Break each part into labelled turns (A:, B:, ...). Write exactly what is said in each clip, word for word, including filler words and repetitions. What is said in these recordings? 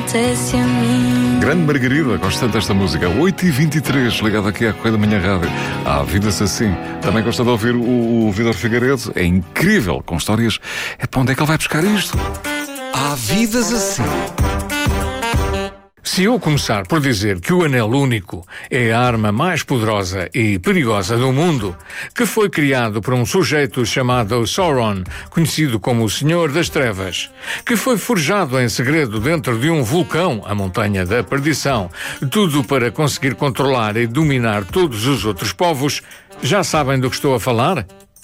A: pertence a mim.
B: Grande Margarida, gosto tanto desta música. oito e vinte e três, ligado aqui à Correia da Manhã Rádio. Ah, vida-se assim. Também gosta de ouvir o, o Vítor Figueiredo. É incrível, com histórias. É para onde é que ele vai buscar isto? Há vidas assim.
C: Se eu começar por dizer que o Anel Único é a arma mais poderosa e perigosa do mundo, que foi criado por um sujeito chamado Sauron, conhecido como o Senhor das Trevas, que foi forjado em segredo dentro de um vulcão, a Montanha da Perdição, tudo para conseguir controlar e dominar todos os outros povos, já sabem do que estou a falar?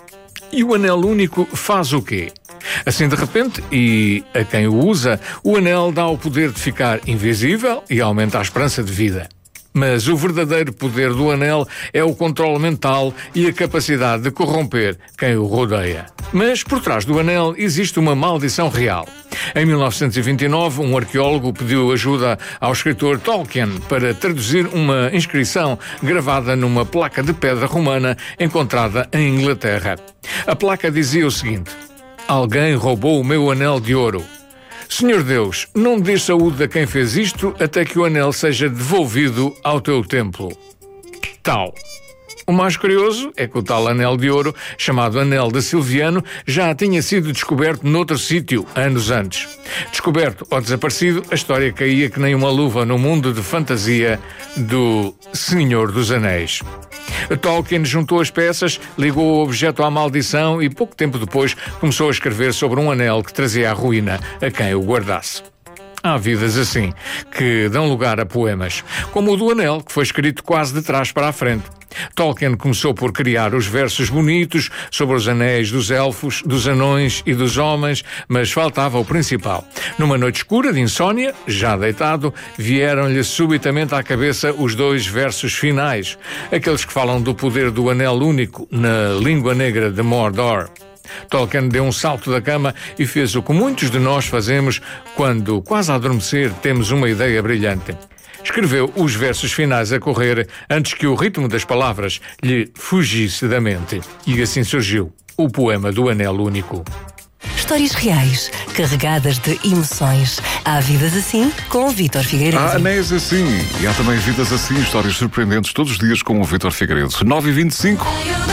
C: E o Anel Único faz o quê? Assim de repente, e a quem o usa, o anel dá o poder de ficar invisível e aumenta a esperança de vida. Mas o verdadeiro poder do anel é o controle mental e a capacidade de corromper quem o rodeia. Mas por trás do anel existe uma maldição real. Em mil novecentos e vinte e nove, um arqueólogo pediu ajuda ao escritor Tolkien para traduzir uma inscrição gravada numa placa de pedra romana encontrada em Inglaterra. A placa dizia o seguinte: alguém roubou o meu anel de ouro. Senhor Deus, não dê saúde a quem fez isto até que o anel seja devolvido ao teu templo. Tal. O mais curioso é que o tal anel de ouro, chamado Anel de Silviano, já tinha sido descoberto noutro sítio, anos antes. Descoberto ou desaparecido, a história caía que nem uma luva no mundo de fantasia do Senhor dos Anéis. Tolkien juntou as peças, ligou o objeto à maldição e pouco tempo depois começou a escrever sobre um anel que trazia a ruína a quem o guardasse. Há vidas assim, que dão lugar a poemas, como o do Anel, que foi escrito quase de trás para a frente. Tolkien começou por criar os versos bonitos sobre os anéis dos elfos, dos anões e dos homens, mas faltava o principal. Numa noite escura de insónia, já deitado, vieram-lhe subitamente à cabeça os dois versos finais, aqueles que falam do poder do Anel Único na língua negra de Mordor. Tolkien deu um salto da cama e fez o que muitos de nós fazemos quando, quase a adormecer, temos uma ideia brilhante. Escreveu os versos finais a correr antes que o ritmo das palavras lhe fugisse da mente. E assim surgiu o poema do Anel Único.
D: Histórias reais, carregadas de emoções. Há vidas assim com o Vítor Figueiredo.
B: Há anéis assim e há também vidas assim, histórias surpreendentes todos os dias com o Vítor Figueiredo. nove e vinte e cinco.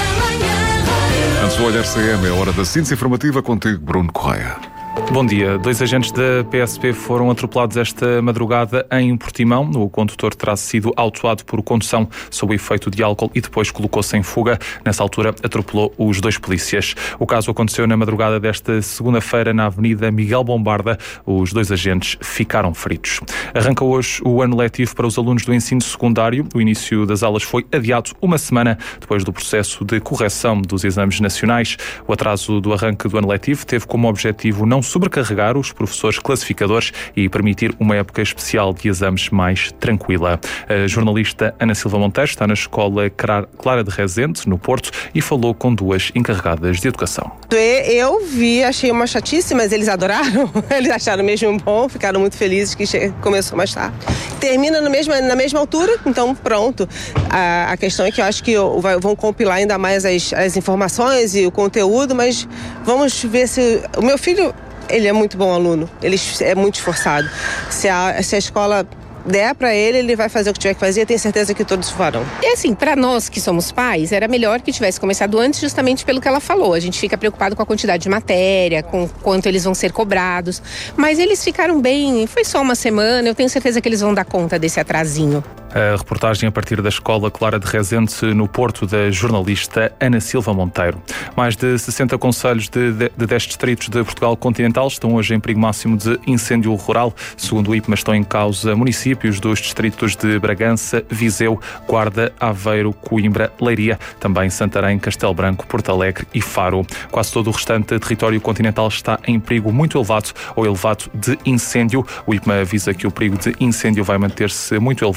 B: Antes do Olhar C M, é a hora da síntese informativa contigo, Bruno Correia.
E: Bom dia. Dois agentes da P S P foram atropelados esta madrugada em Portimão. O condutor terá sido autuado por condução sob o efeito de álcool e depois colocou-se em fuga. Nessa altura, atropelou os dois polícias. O caso aconteceu na madrugada desta segunda-feira na Avenida Miguel Bombarda. Os dois agentes ficaram feridos. Arranca hoje o ano letivo para os alunos do ensino secundário. O início das aulas foi adiado uma semana depois do processo de correção dos exames nacionais. O atraso do arranque do ano letivo teve como objetivo não sobrecarregar os professores classificadores e permitir uma época especial de exames mais tranquila. A jornalista Ana Silva Monteiro está na Escola Clara de Rezende, no Porto, e falou com duas encarregadas de educação.
F: Eu vi, achei uma chatice, mas eles adoraram. Eles acharam mesmo bom, ficaram muito felizes que começou mais tarde. Termina no mesmo, na mesma altura, então pronto. A, a questão é que eu acho que eu, vai, vão compilar ainda mais as, as informações e o conteúdo, mas vamos ver se... O meu filho... Ele é muito bom aluno, ele é muito esforçado. Se a, se a escola der para ele, ele vai fazer o que tiver que fazer, eu tenho certeza que todos farão.
G: E assim, para nós que somos pais, era melhor que tivesse começado antes, justamente pelo que ela falou. A gente fica preocupado com a quantidade de matéria, com quanto eles vão ser cobrados. Mas eles ficaram bem, foi só uma semana, eu tenho certeza que eles vão dar conta desse atrasinho.
E: A reportagem a partir da Escola Clara de Rezende, no Porto, da jornalista Ana Silva Monteiro. Mais de sessenta concelhos de, de, de dez distritos de Portugal continental estão hoje em perigo máximo de incêndio rural. Segundo o I P M A, estão em causa municípios dos distritos de Bragança, Viseu, Guarda, Aveiro, Coimbra, Leiria, também Santarém, Castelo Branco, Porto Alegre e Faro. Quase todo o restante território continental está em perigo muito elevado ou elevado de incêndio. O I P M A avisa que o perigo de incêndio vai manter-se muito elevado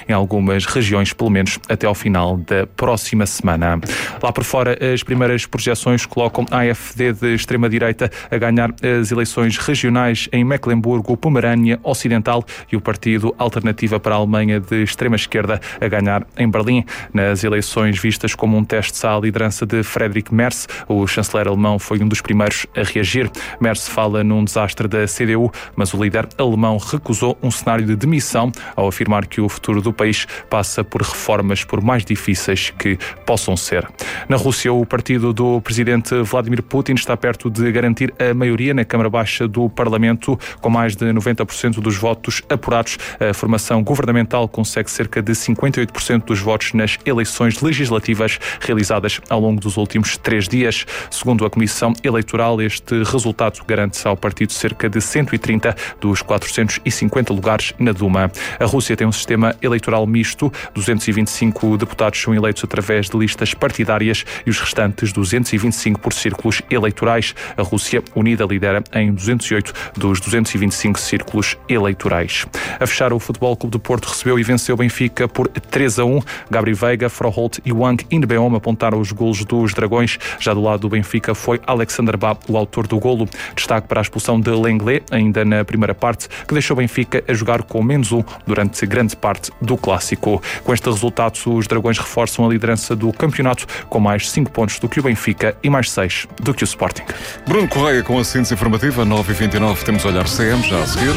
E: em algumas regiões, pelo menos até ao final da próxima semana. Lá por fora, as primeiras projeções colocam a AfD de extrema-direita a ganhar as eleições regionais em Mecklemburgo, Pomerânia Ocidental, e o Partido Alternativa para a Alemanha de extrema-esquerda a ganhar em Berlim. Nas eleições vistas como um teste à liderança de Friedrich Merz, o chanceler alemão foi um dos primeiros a reagir. Merz fala num desastre da C D U, mas o líder alemão recusou um cenário de demissão ao afirmar que o futuro do país passa por reformas, por mais difíceis que possam ser. Na Rússia, o partido do presidente Vladimir Putin está perto de garantir a maioria na Câmara Baixa do Parlamento, com mais de noventa por cento dos votos apurados. A formação governamental consegue cerca de cinquenta e oito por cento dos votos nas eleições legislativas realizadas ao longo dos últimos três dias. Segundo a Comissão Eleitoral, este resultado garante ao partido cerca de cento e trinta dos quatrocentos e cinquenta lugares na Duma. A Rússia tem um sistema eleitoral misto. duzentos e vinte e cinco deputados são eleitos através de listas partidárias e os restantes duzentos e vinte e cinco por círculos eleitorais. A Rússia Unida lidera em duzentos e oito dos duzentos e vinte e cinco círculos eleitorais. A fechar, o Futebol Clube do Porto recebeu e venceu o Benfica por três a um. Gabri Veiga, Froholt e Wang Inbeom apontaram os golos dos Dragões. Já do lado do Benfica foi Alexander Ba o autor do golo. Destaque para a expulsão de Lenglet, ainda na primeira parte, que deixou o Benfica a jogar com menos um durante grande parte do clássico. Com este resultado, os Dragões reforçam a liderança do campeonato com mais cinco pontos do que o Benfica e mais seis do que o Sporting.
B: Bruno Correia com a síntese informativa, nove e vinte e nove, temos Olhar C M já a seguir.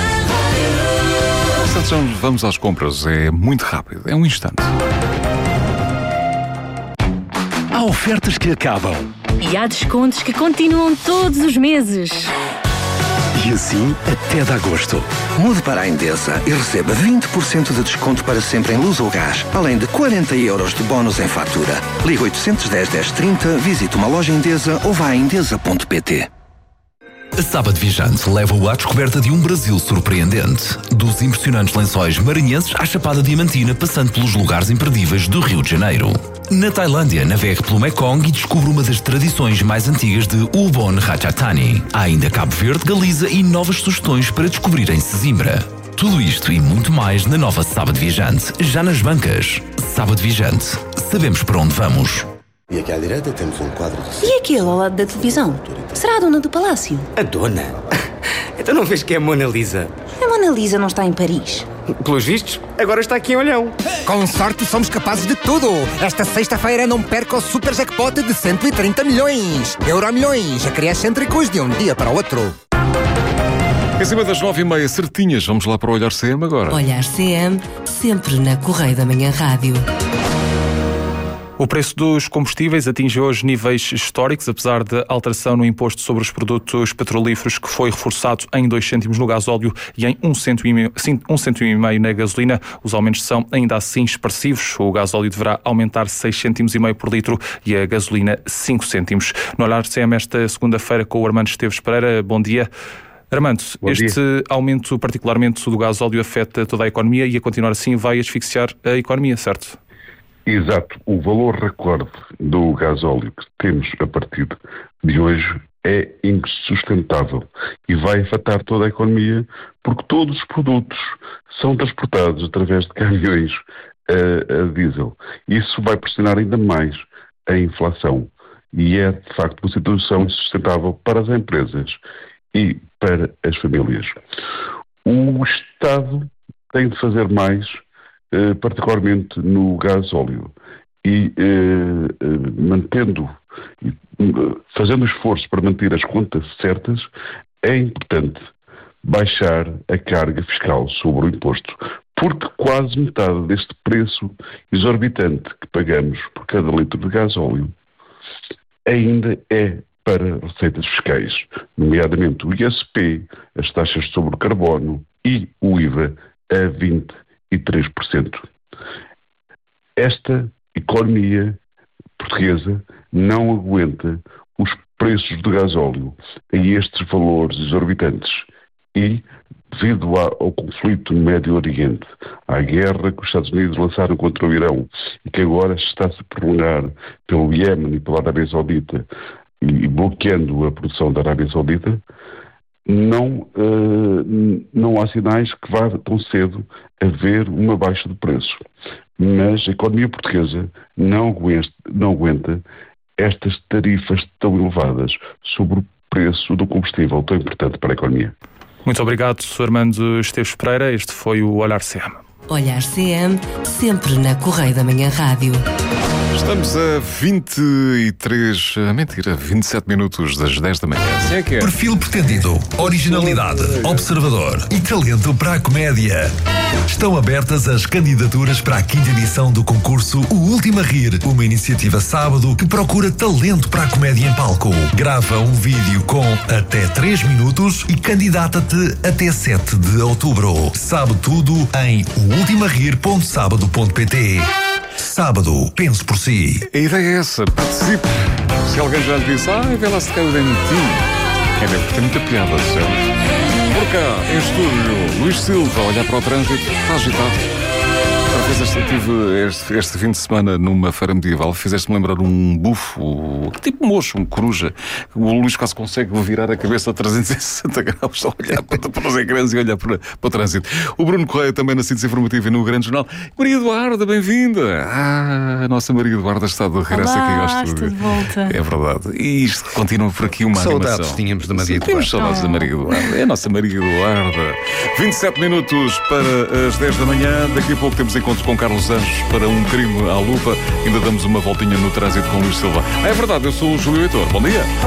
B: Vamos às compras, é muito rápido, é um instante.
A: Há ofertas que acabam.
H: E há descontos que continuam todos os meses.
A: E assim até de agosto.
I: Mude para a Endesa e receba vinte por cento de desconto para sempre em luz ou gás, além de quarenta euros de bónus em fatura. Ligue oitocentos e dez, dez trinta, visite uma loja Endesa ou vá a endesa ponto pt.
J: A Sábado Viajante leva-o à descoberta de um Brasil surpreendente. Dos impressionantes lençóis maranhenses à Chapada Diamantina, passando pelos lugares imperdíveis do Rio de Janeiro. Na Tailândia, navegue pelo Mekong e descubra uma das tradições mais antigas de Ubon Ratchathani. Há ainda Cabo Verde, Galiza e novas sugestões para descobrir em Sesimbra. Tudo isto e muito mais na nova Sábado Viajante, já nas bancas. Sábado Viajante. Sabemos para onde vamos.
K: E aqui à direita temos um quadro de...
L: E aquele ao lado da televisão? Será a dona do palácio?
K: A dona? Então não vês que é a Mona Lisa?
L: A Mona Lisa não está em Paris.
K: Pelos vistos, agora está aqui em Olhão.
M: Com sorte somos capazes de tudo. Esta sexta-feira não perca o super jackpot de cento e trinta milhões. Euro milhões, a criar excêntricos de um dia para o outro.
B: Em cima das nove e meia, certinhas, vamos lá para o Olhar C M agora.
D: Olhar C M, sempre na Correio da Manhã Rádio.
E: O preço dos combustíveis atinge hoje níveis históricos, apesar da alteração no imposto sobre os produtos petrolíferos, que foi reforçado em dois cêntimos no gasóleo e em um cêntimo e meio na gasolina. Os aumentos são ainda assim expressivos. O gasóleo deverá aumentar seis cêntimos e meio por litro e a gasolina cinco cêntimos. No Olhar C M esta segunda-feira com o Armando Esteves Pereira. Bom dia. Armando, Bom este dia. Aumento particularmente do gasóleo afeta toda a economia e a continuar assim vai asfixiar a economia, certo?
N: Exato. O valor recorde do gasóleo que temos a partir de hoje é insustentável e vai afetar toda a economia porque todos os produtos são transportados através de caminhões a, a diesel. Isso vai pressionar ainda mais a inflação e é, de facto, uma situação insustentável para as empresas e para as famílias. O Estado tem de fazer mais, Uh, particularmente no gasóleo, e uh, uh, mantendo, uh, fazendo esforço para manter as contas certas, é importante baixar a carga fiscal sobre o imposto, porque quase metade deste preço exorbitante que pagamos por cada litro de gasóleo ainda é para receitas fiscais, nomeadamente o I S P, as taxas sobre o carbono e o I V A a vinte e três por cento. Esta economia portuguesa não aguenta os preços do gasóleo a estes valores exorbitantes e, devido ao conflito no Médio Oriente, à guerra que os Estados Unidos lançaram contra o Irão e que agora está-se a prolongar pelo Iémen e pela Arábia Saudita e bloqueando a produção da Arábia Saudita, não, uh, não há sinais que vá tão cedo haver uma baixa de preços. Mas a economia portuguesa não aguenta, não aguenta estas tarifas tão elevadas sobre o preço do combustível tão importante para a economia.
E: Muito obrigado, senhor Armando Esteves Pereira. Este foi o Olhar C M.
D: Olhar C M, sempre na Correio da Manhã Rádio.
B: Estamos a vinte e três, mentira, vinte e sete minutos das dez da manhã. Assim é que é.
J: Perfil pretendido, originalidade, observador e talento para a comédia. Estão abertas as candidaturas para a quinta edição do concurso O Último a Rir, uma iniciativa sábado que procura talento para a comédia em palco. Grava um vídeo com até três minutos e candidata-te até sete de outubro. Sabe tudo em o ultimo a rir ponto sábado ponto pt. Sábado, pense por si.
B: A ideia é essa, participe. Se alguém já lhe disse, ah, vê lá se caiu o dentinho. É bem, tem muita piada, sério. Por cá, em estúdio, Luís Silva, olhar para o trânsito, está agitado. Este, tive este, este fim de semana numa feira medieval, fizeste-me lembrar um bufo, tipo mocho, um coruja. O Luís quase consegue virar a cabeça a trezentos e sessenta graus, a olhar para, para os ecrãs e olhar para, para o trânsito. O Bruno Correia também na síntese informativa e no Grande Jornal. Maria Eduarda, bem-vinda! Ah, a nossa Maria Eduarda está de regresso aqui ao estúdio.
O: De volta.
B: É verdade. E isto continua por aqui uma
P: saudades
B: animação.
P: Tínhamos da Maria Eduarda.
B: Temos saudades da Maria Eduarda. É a nossa Maria Eduarda. vinte e sete minutos para as dez da manhã. Daqui a pouco temos encontro com Carlos Anjos para um crime à lupa. Ainda damos uma voltinha no trânsito com Luís Silva. Ah, é verdade, eu sou o Júlio Heitor. Bom dia.